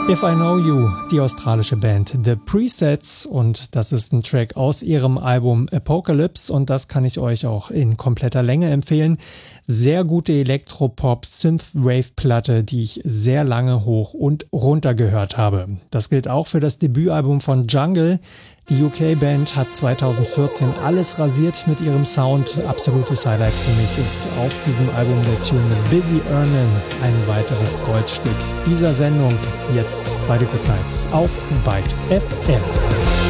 If I Know You, die australische Band The Presets, und das ist ein Track aus ihrem Album Apocalypse und das kann ich euch auch in kompletter Länge empfehlen. Sehr gute Elektropop-Synthwave-Platte, die ich sehr lange hoch und runter gehört habe. Das gilt auch für das Debütalbum von Jungle. Die UK-Band hat 2014 alles rasiert mit ihrem Sound. Absolutes Highlight für mich ist auf diesem Album der Tune Busy Earnin', ein weiteres Goldstück dieser Sendung. Jetzt bei The Good Nights auf Byte FM.